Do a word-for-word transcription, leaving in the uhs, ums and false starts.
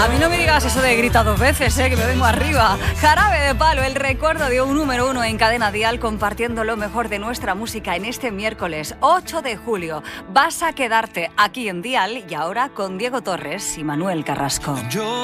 A mí no me digas eso de grita dos veces, eh, que me vengo arriba. Jarabe de Palo, el recuerdo de un número uno en Cadena Dial, compartiendo lo mejor de nuestra música en este miércoles ocho de julio. Vas a quedarte aquí en Dial y ahora con Diego Torres y Manuel Carrasco. Yo